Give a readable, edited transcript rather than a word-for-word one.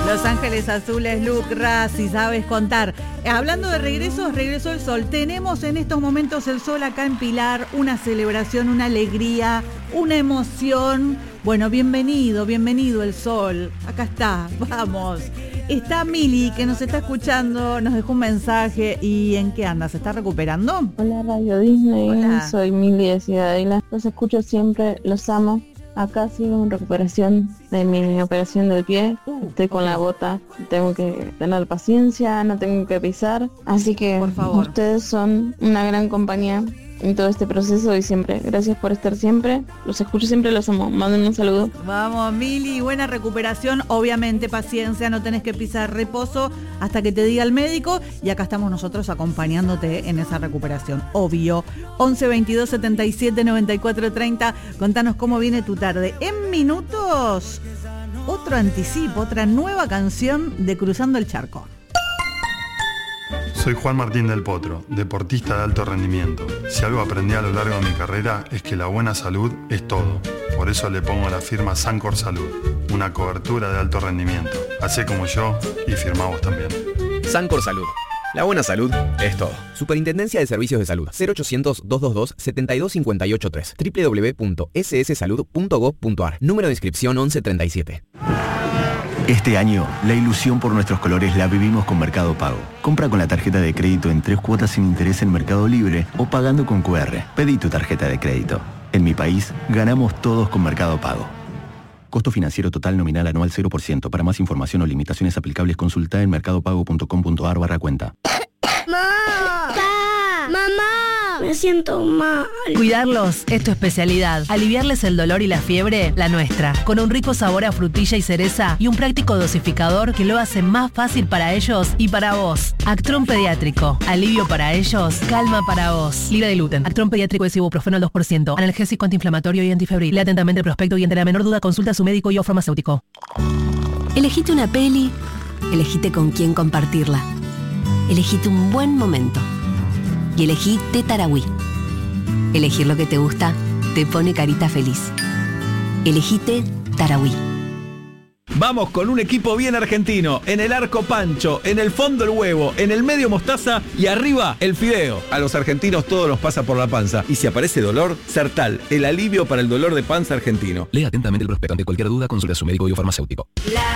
Los Ángeles Azules, Luke Raz, si sabes contar. Hablando de regresos, regresó el sol. Tenemos en estos momentos el sol acá en Pilar, una celebración, una alegría, una emoción. Bueno, bienvenido el sol. Acá está, vamos. Está Mili, que nos está escuchando, nos dejó un mensaje. ¿Y en qué anda? ¿Se está recuperando? Hola, Radio Disney. Hola. Soy Mili de Ciudadela. Los escucho siempre, los amo. Acá sigo en recuperación de mi operación del pie. Estoy con la bota. Tengo que tener paciencia, no tengo que pisar. Así que Por favor. ustedes son una gran compañía en todo este proceso y siempre. Gracias por estar siempre. Los escucho siempre, los amo. Mándenme un saludo. Vamos, Mili, buena recuperación. Obviamente, paciencia, no tenés que pisar, reposo hasta que te diga el médico. Y acá estamos nosotros acompañándote en esa recuperación, obvio. 11 22 77 94 30. Contanos cómo viene tu tarde. En minutos, otro anticipo, otra nueva canción de Cruzando el Charco. Soy Juan Martín del Potro, deportista de alto rendimiento. Si algo aprendí a lo largo de mi carrera es que la buena salud es todo. Por eso le pongo la firma Sancor Salud, una cobertura de alto rendimiento. Hacé como yo y firmá vos también. Sancor Salud. La buena salud es todo. Superintendencia de Servicios de Salud. 0800-222-72583. www.sssalud.gov.ar. Número de inscripción 1137. Este año, la ilusión por nuestros colores la vivimos con Mercado Pago. Compra con la tarjeta de crédito en 3 cuotas sin interés en Mercado Libre o pagando con QR. Pedí tu tarjeta de crédito. En mi país, ganamos todos con Mercado Pago. Costo financiero total nominal anual 0%. Para más información o limitaciones aplicables, consulta en mercadopago.com.ar/cuenta. ¡Mamá! ¡Mamá! Me siento mal. Cuidarlos es tu especialidad. Aliviarles el dolor y la fiebre, la nuestra. Con un rico sabor a frutilla y cereza y un práctico dosificador que lo hace más fácil para ellos y para vos. Actron Pediátrico. Alivio para ellos, calma para vos. Libre de gluten. Actron Pediátrico es ibuprofeno al 2%. Analgésico, antiinflamatorio y antifebril. Lea atentamente el prospecto y ante la menor duda consulta a su médico y o farmacéutico. Elegite una peli, elegite con quién compartirla. Elegite un buen momento. Y elegí Tetarawi. Elegir lo que te gusta te pone carita feliz. Elegite Tarawi. Vamos con un equipo bien argentino. En el arco Pancho, en el fondo el huevo, en el medio mostaza y arriba el fideo. A los argentinos todo nos pasa por la panza. Y si aparece dolor, Sertal, el alivio para el dolor de panza argentino. Lea atentamente el prospecto. Ante cualquier duda, consulte a su médico y o farmacéutico.